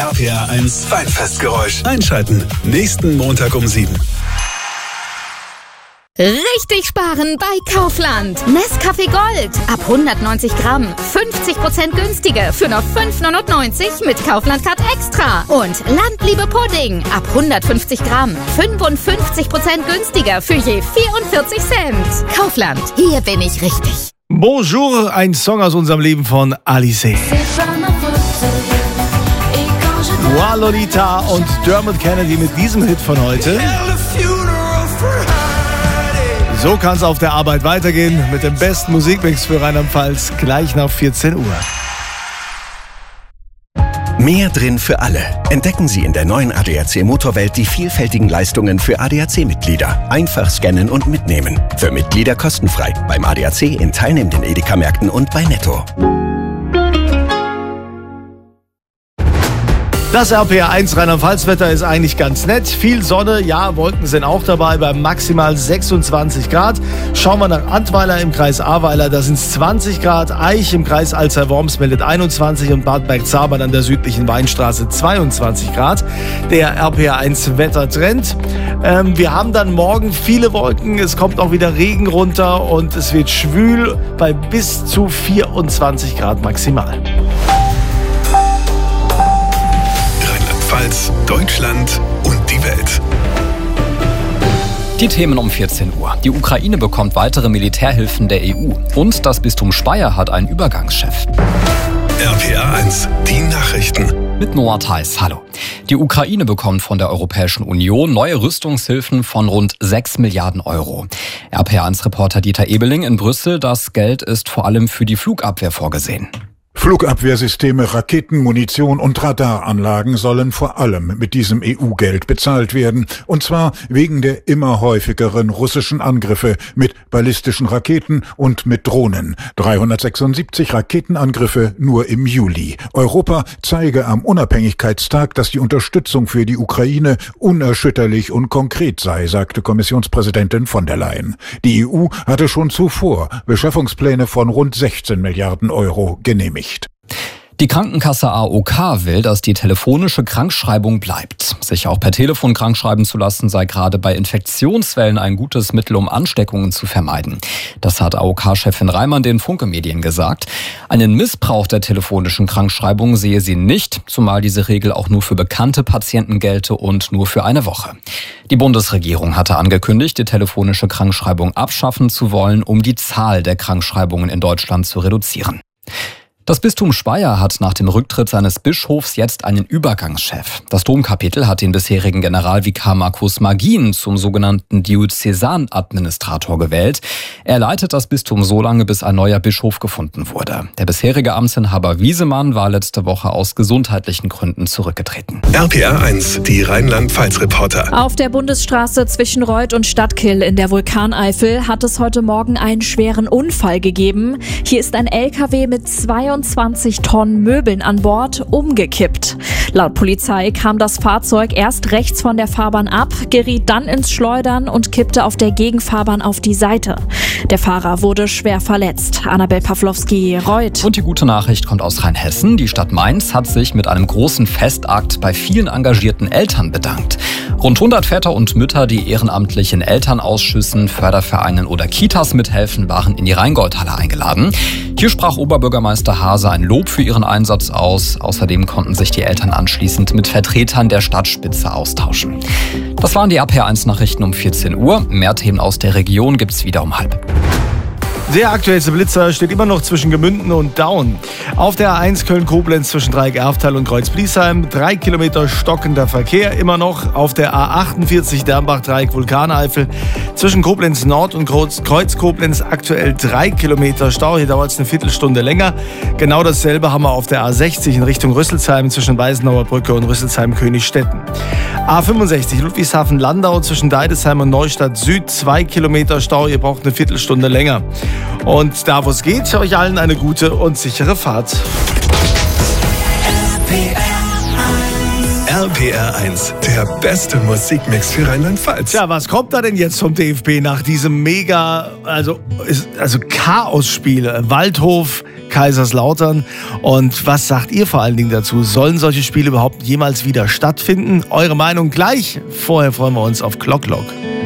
RPR 1 Weinfestgeräusch. Einschalten. Nächsten Montag um 7. Richtig sparen bei Kaufland. Nescafé Gold. Ab 190 Gramm. 50% günstiger für nur 5,99 mit Kaufland-Card Extra. Und Landliebe Pudding. Ab 150 Gramm. 55% günstiger für je 44 Cent. Kaufland. Hier bin ich richtig. Bonjour, ein Song aus unserem Leben von Alice. Lolita und Dermot Kennedy mit diesem Hit von heute. So kann es auf der Arbeit weitergehen mit dem besten Musikmix für Rheinland-Pfalz gleich nach 14 Uhr. Mehr drin für alle. Entdecken Sie in der neuen ADAC Motorwelt die vielfältigen Leistungen für ADAC-Mitglieder. Einfach scannen und mitnehmen. Für Mitglieder kostenfrei. Beim ADAC in teilnehmenden Edeka-Märkten und bei Netto. Das RPR1 Rheinland-Pfalz-Wetter ist eigentlich ganz nett. Viel Sonne, ja, Wolken sind auch dabei bei maximal 26 Grad. Schauen wir nach Antweiler im Kreis Ahrweiler, da sind es 20 Grad. Eich im Kreis Alzey-Worms meldet 21 und Bad Bergzabern an der südlichen Weinstraße 22 Grad. Der RPR1 Wettertrend. Wir haben dann morgen viele Wolken, es kommt auch wieder Regen runter und es wird schwül bei bis zu 24 Grad maximal. Deutschland und die Welt. Die Themen um 14 Uhr. Die Ukraine bekommt weitere Militärhilfen der EU. Und das Bistum Speyer hat einen Übergangschef. RPR 1, die Nachrichten. Mit Noah Theis, hallo. Die Ukraine bekommt von der Europäischen Union neue Rüstungshilfen von rund 6 Milliarden Euro. RPR1-Reporter Dieter Ebeling in Brüssel, das Geld ist vor allem für die Flugabwehr vorgesehen. Flugabwehrsysteme, Raketen, Munition und Radaranlagen sollen vor allem mit diesem EU-Geld bezahlt werden. Und zwar wegen der immer häufigeren russischen Angriffe mit ballistischen Raketen und mit Drohnen. 376 Raketenangriffe nur im Juli. Europa zeige am Unabhängigkeitstag, dass die Unterstützung für die Ukraine unerschütterlich und konkret sei, sagte Kommissionspräsidentin von der Leyen. Die EU hatte schon zuvor Beschaffungspläne von rund 16 Milliarden Euro genehmigt. Die Krankenkasse AOK will, dass die telefonische Krankschreibung bleibt. Sich auch per Telefon krankschreiben zu lassen, sei gerade bei Infektionswellen ein gutes Mittel, um Ansteckungen zu vermeiden. Das hat AOK-Chefin Reimann den Funke-Medien gesagt. Einen Missbrauch der telefonischen Krankschreibung sehe sie nicht, zumal diese Regel auch nur für bekannte Patienten gelte und nur für eine Woche. Die Bundesregierung hatte angekündigt, die telefonische Krankschreibung abschaffen zu wollen, um die Zahl der Krankschreibungen in Deutschland zu reduzieren. Das Bistum Speyer hat nach dem Rücktritt seines Bischofs jetzt einen Übergangschef. Das Domkapitel hat den bisherigen Generalvikar Markus Magin zum sogenannten Diözesanadministrator gewählt. Er leitet das Bistum so lange, bis ein neuer Bischof gefunden wurde. Der bisherige Amtsinhaber Wiesemann war letzte Woche aus gesundheitlichen Gründen zurückgetreten. RPR 1, die Rheinland-Pfalz-Reporter. Auf der Bundesstraße zwischen Reuth und Stadtkill in der Vulkaneifel hat es heute Morgen einen schweren Unfall gegeben. Hier ist ein LKW mit 22 Tonnen Möbeln an Bord umgekippt. Laut Polizei kam das Fahrzeug erst rechts von der Fahrbahn ab, geriet dann ins Schleudern und kippte auf der Gegenfahrbahn auf die Seite. Der Fahrer wurde schwer verletzt. Annabel Pawlowski, Reuth. Und die gute Nachricht kommt aus Rheinhessen. Die Stadt Mainz hat sich mit einem großen Festakt bei vielen engagierten Eltern bedankt. Rund 100 Väter und Mütter, die ehrenamtlich in Elternausschüssen, Fördervereinen oder Kitas mithelfen, waren in die Rheingoldhalle eingeladen. Hier sprach Oberbürgermeister Hase ein Lob für ihren Einsatz aus. Außerdem konnten sich die Eltern anschließend mit Vertretern der Stadtspitze austauschen. Das waren die RPR1-Nachrichten um 14 Uhr. Mehr Themen aus der Region gibt's wieder um 12:30. Der aktuellste Blitzer steht immer noch zwischen Gemünden und Daun. Auf der A1 Köln-Koblenz zwischen Dreieck-Erftal und Kreuz-Bliesheim 3 Kilometer stockender Verkehr immer noch. Auf der A48 Dernbach-Dreieck-Vulkaneifel zwischen Koblenz Nord und Kreuz-Koblenz aktuell 3 Kilometer Stau. Hier dauert es eine Viertelstunde länger. Genau dasselbe haben wir auf der A60 in Richtung Rüsselsheim zwischen Weißenauer Brücke und Rüsselsheim-Königstetten. A65 Ludwigshafen-Landau zwischen Deidesheim und Neustadt Süd 2 Kilometer Stau. Ihr braucht eine Viertelstunde länger. Und da, wo es geht, euch allen eine gute und sichere Fahrt. RPR1, der beste Musikmix für Rheinland-Pfalz. Tja, was kommt da denn jetzt vom DFB nach diesem also Chaos-Spiel? Waldhof, Kaiserslautern. Und was sagt ihr vor allen Dingen dazu? Sollen solche Spiele überhaupt jemals wieder stattfinden? Eure Meinung gleich. Vorher freuen wir uns auf Clock.